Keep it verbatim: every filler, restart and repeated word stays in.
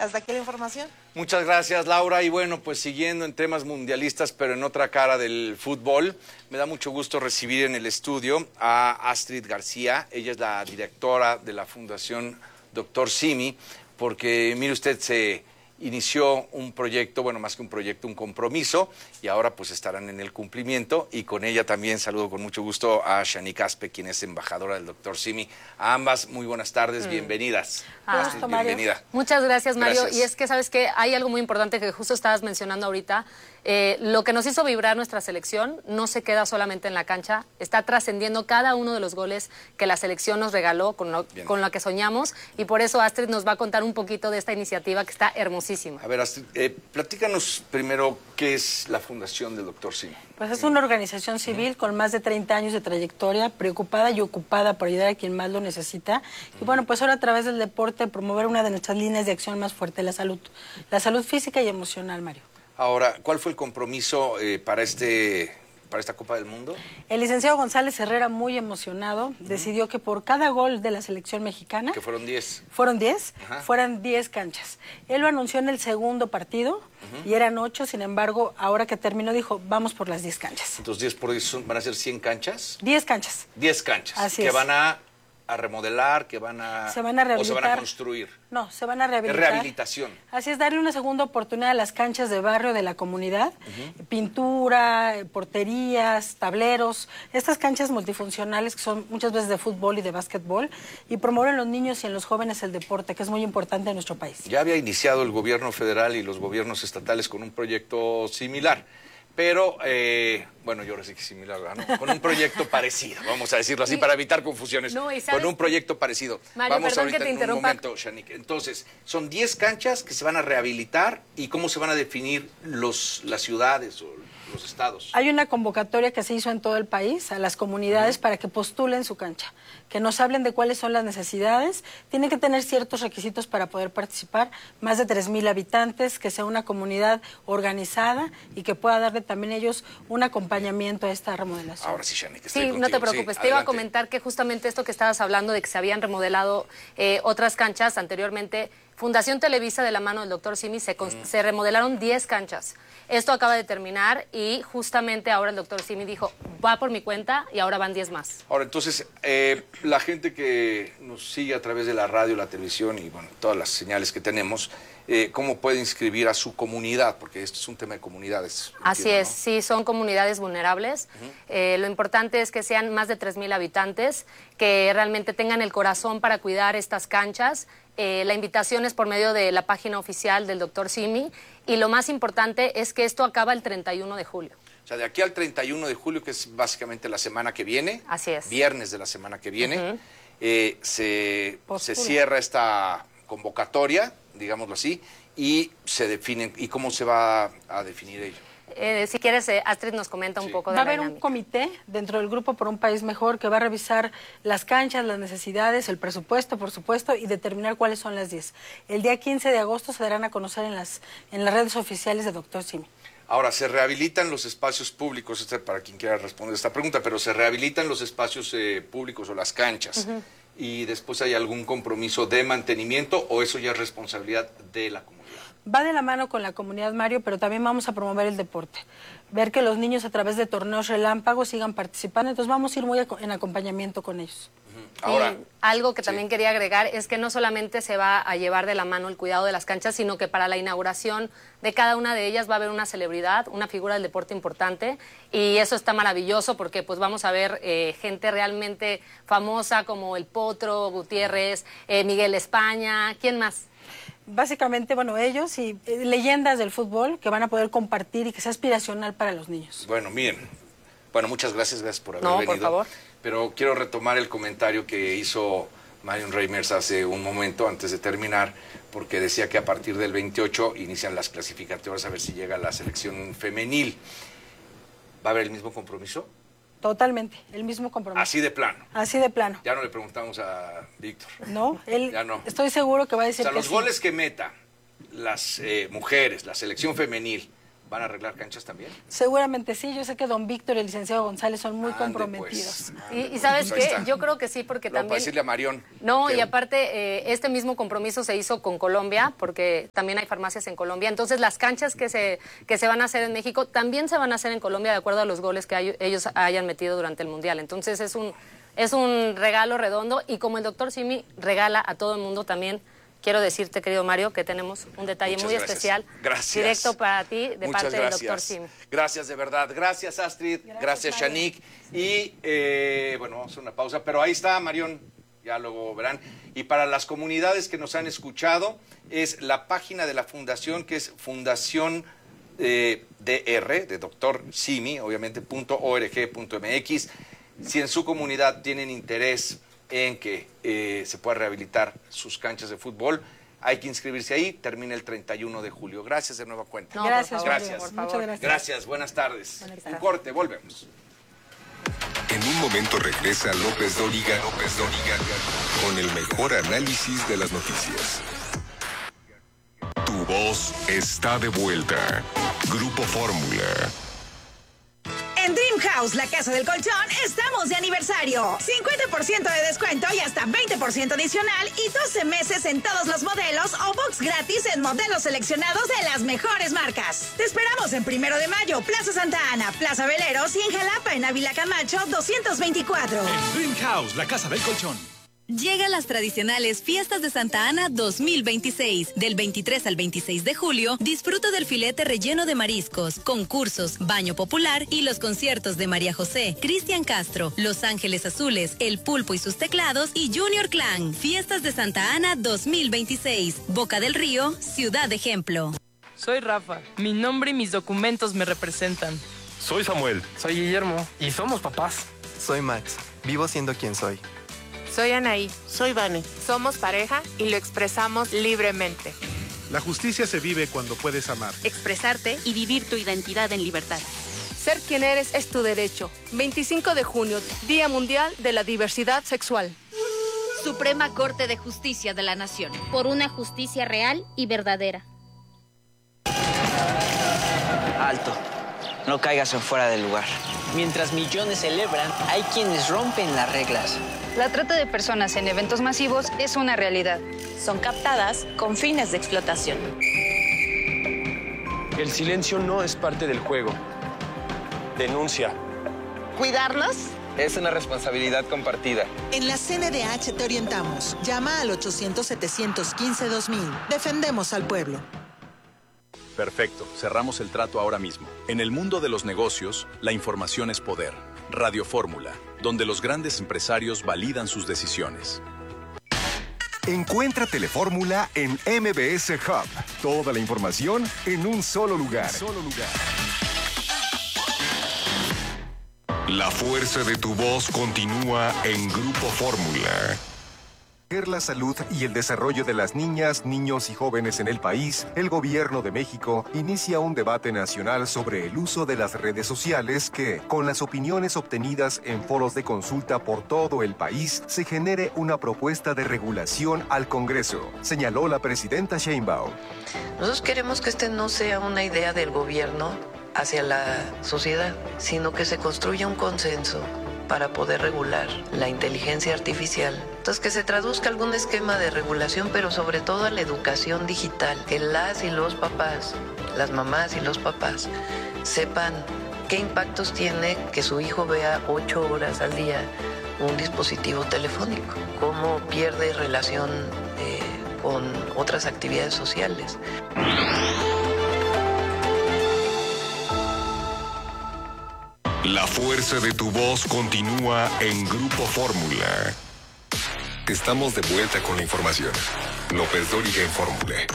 Hasta aquí la información. Muchas gracias, Laura. Y bueno, pues siguiendo en temas mundialistas, pero en otra cara del fútbol, me da mucho gusto recibir en el estudio a Astrid García. Ella es la directora de la Fundación Doctor Simi, porque mire usted, se inició un proyecto, bueno, más que un proyecto, un compromiso, y ahora pues estarán en el cumplimiento, y con ella también saludo con mucho gusto a Shani Caspe, quien es embajadora del Doctor Simi. A ambas, muy buenas tardes, mm. bienvenidas. Ah, Astrid, bienvenida. Muchas gracias, Mario. Gracias. Y es que, ¿sabes qué? Hay algo muy importante que justo estabas mencionando ahorita. Eh, lo que nos hizo vibrar nuestra selección no se queda solamente en la cancha, está trascendiendo cada uno de los goles que la selección nos regaló, con lo, con lo que soñamos, y por eso Astrid nos va a contar un poquito de esta iniciativa que está hermosísima. A ver, Astrid, eh, platícanos primero qué es la Fundación del Doctor Simi. Pues es una organización civil con más de treinta años de trayectoria, preocupada y ocupada por ayudar a quien más lo necesita. Y bueno, pues ahora a través del deporte promover una de nuestras líneas de acción más fuerte, la salud. La salud física y emocional, Mario. Ahora, ¿cuál fue el compromiso eh, para este para esta Copa del Mundo? El licenciado González Herrera, muy emocionado, uh-huh. decidió que por cada gol de la selección mexicana... Que fueron diez. Fueron diez, uh-huh. fueran diez canchas. Él lo anunció en el segundo partido, uh-huh. y eran ocho, sin embargo, ahora que terminó dijo, vamos por las diez canchas. Entonces, diez por diez van a ser cien canchas. diez canchas. diez canchas. Así que es. van a... a remodelar, que van a... Se van a rehabilitar. ¿O se van a construir? No, se van a rehabilitar. Es rehabilitación. Así es, darle una segunda oportunidad a las canchas de barrio de la comunidad. Uh-huh. Pintura, porterías, tableros, estas canchas multifuncionales que son muchas veces de fútbol y de básquetbol, y promover en los niños y en los jóvenes el deporte, que es muy importante en nuestro país. Ya había iniciado el gobierno federal y los gobiernos estatales con un proyecto similar. Pero, eh, bueno, yo ahora sí que similar, ¿no? Con un proyecto parecido, vamos a decirlo así, y, para evitar confusiones. No, con un proyecto parecido. Mario, vamos perdón ahorita que te en interrumpa. un momento, Shanik. Entonces, son diez canchas que se van a rehabilitar, y ¿cómo se van a definir los, las ciudades o los estados? Hay una convocatoria que se hizo en todo el país a las comunidades, uh-huh. para que postulen su cancha, que nos hablen de cuáles son las necesidades. Tienen que tener ciertos requisitos para poder participar, más de tres mil habitantes, que sea una comunidad organizada y que pueda darle también ellos un acompañamiento a esta remodelación. Ahora sí, Shani, que Sí, estoy no te contigo. preocupes. Sí, te iba a adelante. comentar que justamente esto que estabas hablando de que se habían remodelado eh, otras canchas anteriormente, Fundación Televisa, de la mano del Doctor Simi, se, mm. se remodelaron diez canchas. Esto acaba de terminar y justamente ahora el Doctor Simi dijo, va por mi cuenta, y ahora van diez más. Ahora, entonces, eh, la gente que nos sigue a través de la radio, la televisión y, bueno, todas las señales que tenemos, eh, ¿cómo puede inscribir a su comunidad? Porque esto es un tema de comunidades. Así entiendo, es, ¿no? sí, son comunidades vulnerables. Uh-huh. eh, lo importante es que sean más de tres mil habitantes, que realmente tengan el corazón para cuidar estas canchas. Eh, la invitación es por medio de la página oficial del Doctor Simi, y lo más importante es que esto acaba el treinta y uno de julio. O sea, de aquí al treinta y uno de julio, que es básicamente la semana que viene, así es, viernes de la semana que viene, uh-huh. eh, se, se Postula. cierra esta convocatoria, digámoslo así, y se definen. ¿Y cómo se va a, a definir ello? Eh, si quieres, eh, Astrid nos comenta un sí. poco de Va a la haber dinámica. un comité dentro del Grupo por un País Mejor que va a revisar las canchas, las necesidades, el presupuesto, por supuesto, y determinar cuáles son las diez. El día quince de agosto se darán a conocer en las, en las redes oficiales de Doctor Simi. Ahora, se rehabilitan los espacios públicos, este para quien quiera responder esta pregunta, pero se rehabilitan los espacios eh, públicos o las canchas, uh-huh. y después hay algún compromiso de mantenimiento, o eso ya es responsabilidad de la comunidad. Va de la mano con la comunidad, Mario, pero también vamos a promover el deporte. Ver que los niños a través de torneos relámpagos sigan participando, entonces vamos a ir muy en acompañamiento con ellos. Ahora, y algo que sí. también quería agregar es que no solamente se va a llevar de la mano el cuidado de las canchas, sino que para la inauguración de cada una de ellas va a haber una celebridad, una figura del deporte importante, y eso está maravilloso porque pues vamos a ver eh, gente realmente famosa como el Potro, Gutiérrez, eh, Miguel España, ¿quién más? Básicamente, bueno, ellos y eh, leyendas del fútbol que van a poder compartir y que sea aspiracional para los niños. Bueno, miren, bueno, muchas gracias, gracias por haber no, venido. por favor. Pero quiero retomar el comentario que hizo Marion Reimers hace un momento antes de terminar, porque decía que a partir del veintiocho inician las clasificatorias a ver si llega la selección femenil. ¿Va a haber el mismo compromiso? Totalmente, el mismo compromiso. Así de plano. Así de plano. Ya no le preguntamos a Víctor. No, él, ya no. Estoy seguro que va a decir o sea, que los sí. goles que meta las eh, mujeres, la selección femenil, ¿Van a arreglar canchas también? Seguramente sí, yo sé que don Víctor y el licenciado González son muy Ande, comprometidos. pues. Y, y ¿sabes Pues ahí qué? está. Yo creo que sí, porque Lo para también... decirle a Marión. No, que- y aparte, eh, este mismo compromiso se hizo con Colombia, porque también hay farmacias en Colombia. Entonces, las canchas que se, que se van a hacer en México también se van a hacer en Colombia de acuerdo a los goles que hay- ellos hayan metido durante el Mundial. Entonces, es un, es un regalo redondo. Y como el doctor Simi regala a todo el mundo también, quiero decirte, querido Mario, que tenemos un detalle Muchas muy gracias. especial. Gracias. Directo para ti, de Muchas parte gracias. del doctor Simi. Gracias, de verdad. Gracias, Astrid. Gracias, Gracias, Mario. Shanique. Y, eh, bueno, vamos a hacer una pausa. Pero ahí está, Marión. Ya luego verán. Y para las comunidades que nos han escuchado, es la página de la fundación, que es Fundación eh, D R, de doctor Simi, obviamente, punto org punto mx. Si en su comunidad tienen interés en que eh, se pueda rehabilitar sus canchas de fútbol, hay que inscribirse ahí. Termina el treinta y uno de julio. Gracias de nueva cuenta. No, por Gracias, favor, Gracias. por Muchas favor. gracias. Gracias, buenas tardes. Buenas Un tardes. corte, volvemos. En un momento regresa López Dóriga, López Dóriga, con el mejor análisis de las noticias. Tu voz está de vuelta. Grupo Fórmula. En Dream House, la casa del colchón, estamos de aniversario. cincuenta por ciento de descuento y hasta veinte por ciento adicional y doce meses en todos los modelos o box gratis en modelos seleccionados de las mejores marcas. Te esperamos en Primero de Mayo, Plaza Santa Ana, Plaza Veleros y en Jalapa, en Ávila Camacho, doscientos veinticuatro. Dream House, la casa del colchón. Llegan las tradicionales Fiestas de Santa Ana dos mil veintiséis. Del veintitrés al veintiséis de julio, disfruta del filete relleno de mariscos, concursos, baño popular y los conciertos de María José, Cristian Castro, Los Ángeles Azules, El Pulpo y sus teclados y Junior Clan. Fiestas de Santa Ana dos mil veintiséis. Boca del Río, Ciudad Ejemplo. Soy Rafa. Mi nombre y mis documentos me representan. Soy Samuel. Soy Guillermo. Y somos papás. Soy Max. Vivo siendo quien soy. Soy Anaí. Soy Vane. Somos pareja y lo expresamos libremente. La justicia se vive cuando puedes amar. Expresarte y vivir tu identidad en libertad. Ser quien eres es tu derecho. veinticinco de junio, Día Mundial de la Diversidad Sexual. Suprema Corte de Justicia de la Nación. Por una justicia real y verdadera. Alto. No caigas en fuera del lugar. Mientras millones celebran, hay quienes rompen las reglas. La trata de personas en eventos masivos es una realidad. Son captadas con fines de explotación. El silencio no es parte del juego. Denuncia. ¿Cuidarnos? Es una responsabilidad compartida. En la C N D H te orientamos. Llama al ochocientos, setecientos quince, dos mil. Defendemos al pueblo. Perfecto, cerramos el trato ahora mismo. En el mundo de los negocios, la información es poder. Radio Fórmula, donde los grandes empresarios validan sus decisiones. Encuentra Telefórmula en M B S Hub. Toda la información en un solo lugar. Solo lugar. La fuerza de tu voz continúa en Grupo Fórmula. La salud y el desarrollo de las niñas, niños y jóvenes en el país, el Gobierno de México inicia un debate nacional sobre el uso de las redes sociales que, con las opiniones obtenidas en foros de consulta por todo el país, se genere una propuesta de regulación al Congreso, señaló la presidenta Sheinbaum. Nosotros queremos que este no sea una idea del gobierno hacia la sociedad, sino que se construya un consenso para poder regular la inteligencia artificial. Entonces, que se traduzca algún esquema de regulación, pero sobre todo a la educación digital, que las y los papás, las mamás y los papás, sepan qué impactos tiene que su hijo vea ocho horas al día un dispositivo telefónico, cómo pierde relación eh, con otras actividades sociales. La fuerza de tu voz continúa en Grupo Fórmula. Estamos de vuelta con la información. López Dóriga en Fórmula.